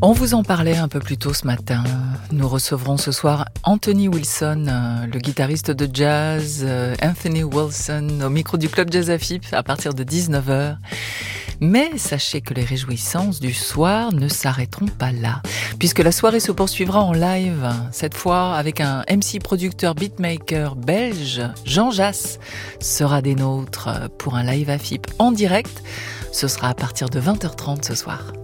On vous en parlait un peu plus tôt ce matin. Nous recevrons ce soir Anthony Wilson, le guitariste de jazz, Anthony Wilson, au micro du Club Jazz AFIP à partir de 19h. Mais sachez que les réjouissances du soir ne s'arrêteront pas là, puisque la soirée se poursuivra en live, cette fois avec un MC producteur beatmaker belge, Jean Jass, sera des nôtres pour un live AFIP en direct. Ce sera à partir de 20h30 ce soir.